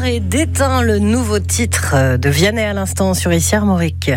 et d'éteint, le nouveau titre de Vianney à l'instant sur Ici Armorique.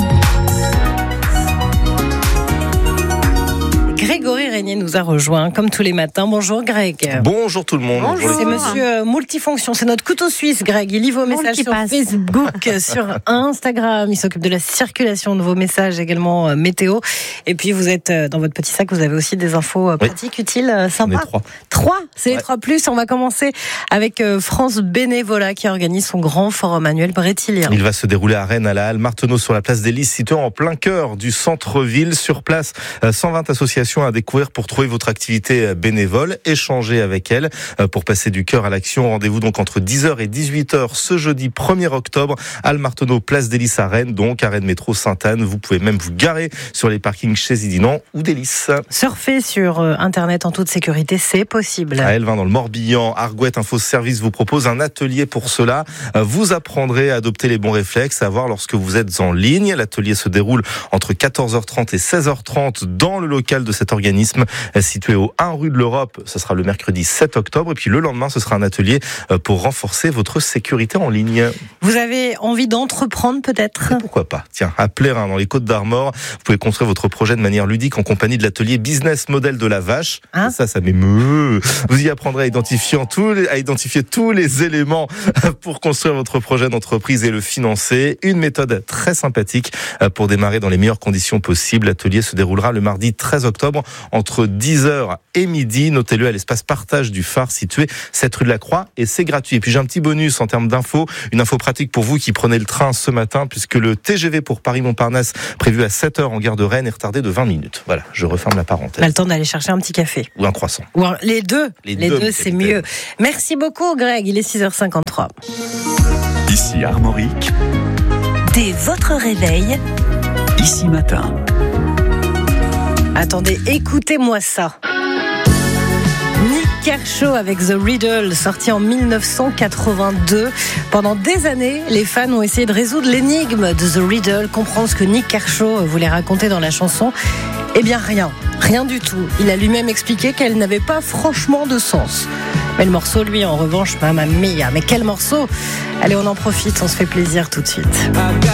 Grégory Régnier nous a rejoint comme tous les matins. Bonjour Greg. Bonjour tout le monde. Bonjour. C'est monsieur multifonction, c'est notre couteau suisse Greg. Il lit vos messages sur Facebook, sur Instagram. Il s'occupe de la circulation de vos messages, également météo. Et puis vous êtes dans votre petit sac, vous avez aussi des infos pratiques, utiles, sympas. Trois, c'est les 3+. On va commencer avec France Bénévolat qui organise son grand forum annuel brétilien. Il va se dérouler à Rennes, à la Halle Marteneau, sur la place des Lys, située en plein cœur du centre-ville. Sur place, 120 associations à découvrir pour trouver votre activité bénévole, échanger avec elle pour passer du cœur à l'action. Rendez-vous donc entre 10h et 18h ce jeudi 1er octobre, Halle Marteneau, place des Lys à Rennes, donc arrêt de métro Sainte-Anne. Vous pouvez même vous garer sur les parkings chez Zidinan ou des Lys. Surfer sur Internet en toute sécurité, c'est possible. À Elvin, dans le Morbihan, Argouette Info Service vous propose un atelier pour cela. Vous apprendrez à adopter les bons réflexes, à voir lorsque vous êtes en ligne. L'atelier se déroule entre 14h30 et 16h30 dans le local de cet organisme situé au 1 rue de l'Europe. Ce sera le mercredi 7 octobre. Et puis le lendemain, ce sera un atelier pour renforcer votre sécurité en ligne. Vous avez envie d'entreprendre peut-être ? Et pourquoi pas ? Tiens, à Plérin, dans les Côtes d'Armor, vous pouvez construire votre projet de manière ludique en compagnie de l'atelier Business Model de la Vache. Ça m'émeut. Vous y apprendrez à identifier tous les éléments pour construire votre projet d'entreprise et le financer. Une méthode très sympathique pour démarrer dans les meilleures conditions possibles. L'atelier se déroulera le mardi 13 octobre entre 10h et midi. Notez-le à l'espace partage du phare situé 7 rue de la Croix et c'est gratuit. Et puis j'ai un petit bonus en termes d'infos, une info pratique pour vous qui prenez le train ce matin puisque le TGV pour Paris-Montparnasse prévu à 7h en gare de Rennes est retardé de 20 minutes. Voilà, je referme la parenthèse. On a le temps d'aller chercher un petit café. Ou un croissant. Ou les deux, c'est mieux. Merci beaucoup Greg, il est 6h53. Ici Armorique. Dès votre réveil, Ici Matin. Attendez, écoutez-moi ça. Nick Kershaw avec The Riddle, sorti en 1982. Pendant des années, les fans ont essayé de résoudre l'énigme de The Riddle, comprendre ce que Nick Kershaw voulait raconter dans la chanson. Eh bien rien du tout. Il a lui-même expliqué qu'elle n'avait pas franchement de sens. Mais le morceau, lui, en revanche, mamma mia. Mais quel morceau! Allez, on en profite, on se fait plaisir tout de suite.